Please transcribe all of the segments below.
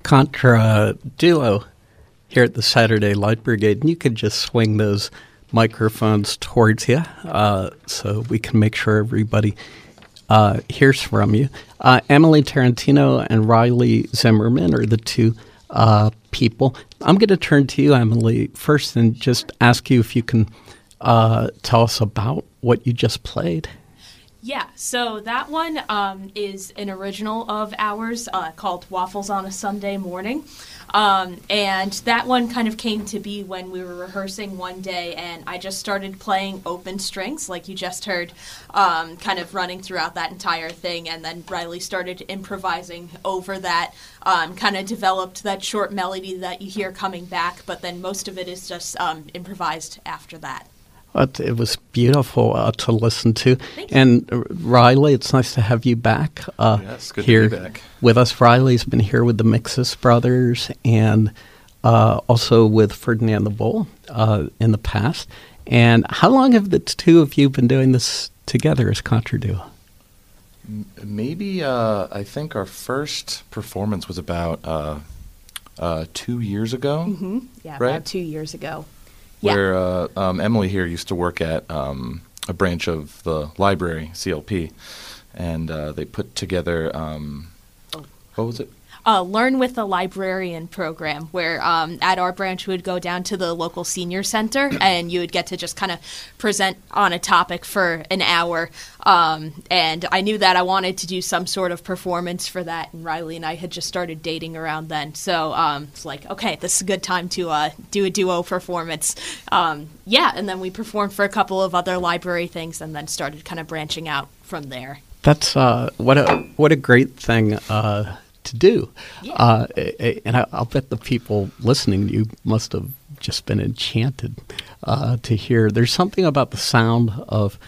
Contra Duo here at the Saturday Light Brigade, and you could just swing those microphones towards you so we can make sure everybody hears from you. Emily Tarantino and Riley Zimmerman are the two people. I'm going to turn to you, Emily, first and just ask you if you can tell us about what you just played. Yeah, so that one is an original of ours called Waffles on a Sunday Morning. And that one kind of came to be when we were rehearsing one day, and I just started playing open strings, like you just heard, kind of running throughout that entire thing, and then Riley started improvising over that, kind of developed that short melody that you hear coming back, but then most of it is just improvised after that. It was beautiful to listen to. Thank you. And Riley, it's nice to have you back yes, good here to be back with us. Riley's been here with the Mixus Brothers and also with Ferdinand the Bull in the past. And how long have the two of you been doing this together as Contra Duo? Maybe I think our first performance was about 2 years ago. Mm-hmm. Yeah, right? about 2 years ago. Where Emily here used to work at a branch of the library, CLP, and they put together, what was it? Learn with the Librarian program, where at our branch we would go down to the local senior center and you would get to just kind of present on a topic for an hour. And I knew that I wanted to do some sort of performance for that, and Riley and I had just started dating around then. So it's like, okay, this is a good time to do a duo performance. And then we performed for a couple of other library things and then started kind of branching out from there. That's what a great thing to do. Yeah. And I'll bet the people listening to you must have just been enchanted to hear. There's something about the sound of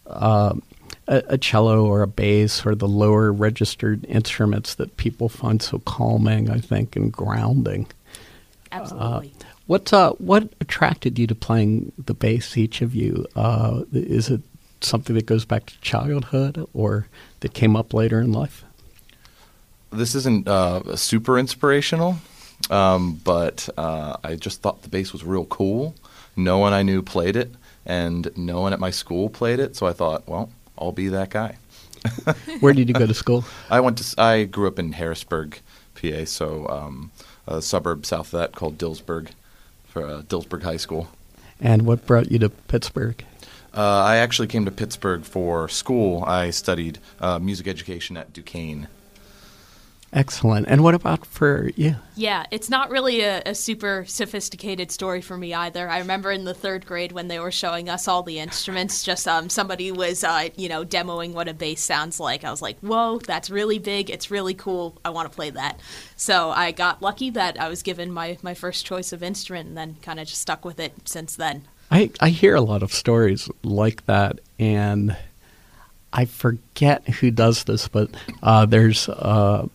a cello or a bass or the lower registered instruments that people find so calming, I think, and grounding. Absolutely. What attracted you to playing the bass, each of you? Is it something that goes back to childhood or that came up later in life? This isn't super inspirational, but I just thought the bass was real cool. No one I knew played it, and no one at my school played it, so I thought, well, I'll be that guy. Where did you go to school? I grew up in Harrisburg, PA, so a suburb south of that called Dillsburg, for Dillsburg High School. And what brought you to Pittsburgh? I actually came to Pittsburgh for school. I studied music education at Duquesne. Excellent. And what about for you? Yeah, it's not really a super sophisticated story for me either. I remember in the third grade when they were showing us all the instruments, just somebody was, demoing what a bass sounds like. I was like, whoa, that's really big. It's really cool. I want to play that. So I got lucky that I was given my first choice of instrument and then kind of just stuck with it since then. I hear a lot of stories like that, and I forget who does this, but there's a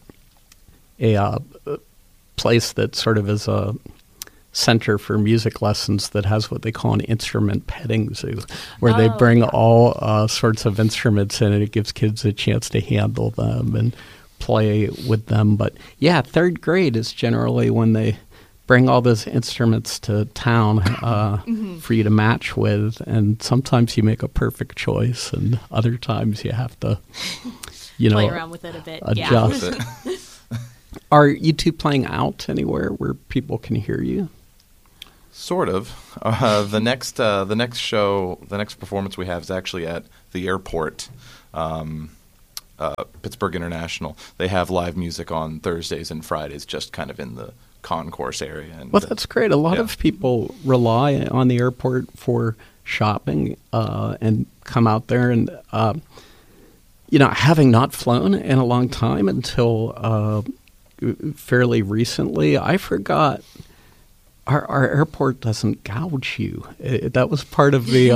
place that sort of is a center for music lessons that has what they call an instrument petting zoo, where they bring all sorts of instruments in, and it gives kids a chance to handle them and play with them. But yeah, third grade is generally when they bring all those instruments to town for you to match with, and sometimes you make a perfect choice, and other times you have to, play around with it a bit. Adjust. Yeah. Are you two playing out anywhere where people can hear you? Sort of. The next performance we have is actually at the airport, Pittsburgh International. They have live music on Thursdays and Fridays, just kind of in the concourse area. And, well, that's great. A lot of people rely on the airport for shopping and come out there. And, having not flown in a long time until fairly recently, I forgot our airport doesn't gouge you. That was part of the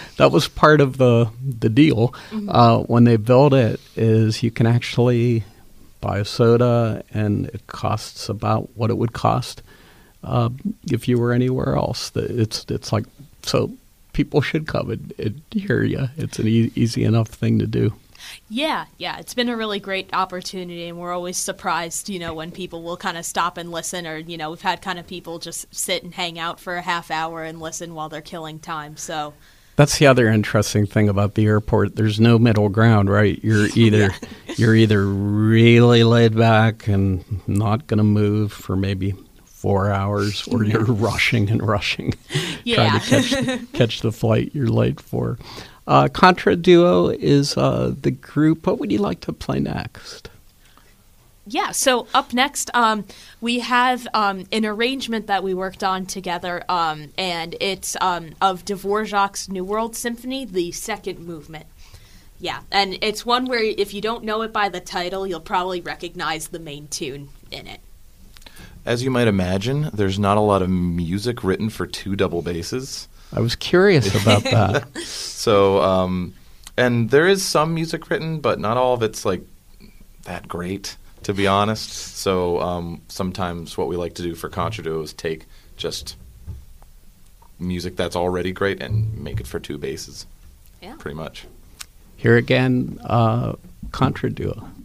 the deal when they built it. Is you can actually buy a soda, and it costs about what it would cost if you were anywhere else. It's like, so people should come and hear you. It's an easy enough thing to do. Yeah, it's been a really great opportunity, and we're always surprised, when people will kind of stop and listen, or, we've had kind of people just sit and hang out for a half hour and listen while they're killing time, so. That's the other interesting thing about the airport. There's no middle ground, right? You're either really laid back and not going to move for maybe 4 hours, or you're rushing and rushing, trying to catch the flight you're late for. Contra Duo is the group. What would you like to play next? Yeah, so up next, we have an arrangement that we worked on together, and it's of Dvorak's New World Symphony, the second movement. Yeah, and it's one where if you don't know it by the title, you'll probably recognize the main tune in it. As you might imagine, there's not a lot of music written for two double basses. I was curious about that. So, and there is some music written, but not all of it's like that great, to be honest. So sometimes what we like to do for Contra Duo is take just music that's already great and make it for two basses. Yeah. Pretty much. Here again, Contra Duo.